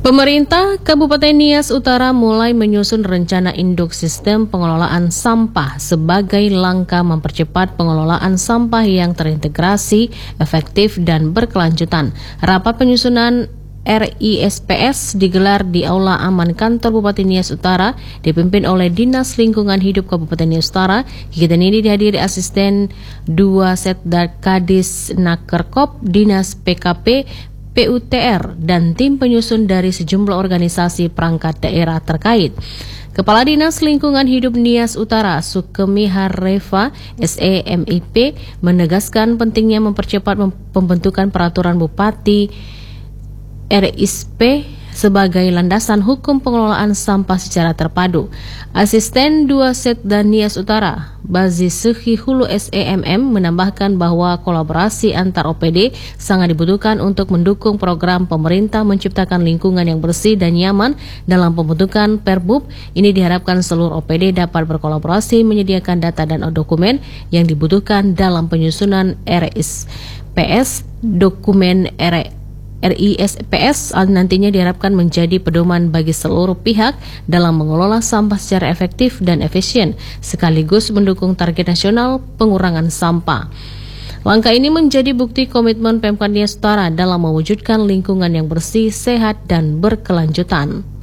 Pemerintah Kabupaten Nias Utara mulai menyusun rencana induk sistem pengelolaan sampah sebagai langkah mempercepat pengelolaan sampah yang terintegrasi, efektif, dan berkelanjutan. Rapat penyusunan RISPS digelar di Aula Aman Kantor Bupati Nias Utara, dipimpin oleh Dinas Lingkungan Hidup Kabupaten Nias Utara. Kegiatan ini dihadiri Asisten 2 Setda Kadis Nakerkop, Dinas PKP, PUTR, dan tim penyusun dari sejumlah organisasi perangkat daerah terkait. Kepala Dinas Lingkungan Hidup Nias Utara, Sukemi Hareva, SEMIP, menegaskan pentingnya mempercepat pembentukan peraturan Bupati RISP sebagai landasan hukum pengelolaan sampah secara terpadu. Asisten 2 Setda Nias Utara, Bazi Sehi Hulu SEMM, menambahkan bahwa kolaborasi antar OPD sangat dibutuhkan untuk mendukung program pemerintah menciptakan lingkungan yang bersih dan nyaman dalam pembentukan Perbub. Ini diharapkan seluruh OPD dapat berkolaborasi menyediakan data dan dokumen yang dibutuhkan dalam penyusunan RISPS. Dokumen RISPS nantinya diharapkan menjadi pedoman bagi seluruh pihak dalam mengelola sampah secara efektif dan efisien, sekaligus mendukung target nasional pengurangan sampah. Langkah ini menjadi bukti komitmen Pemkab Nias Utara dalam mewujudkan lingkungan yang bersih, sehat, dan berkelanjutan.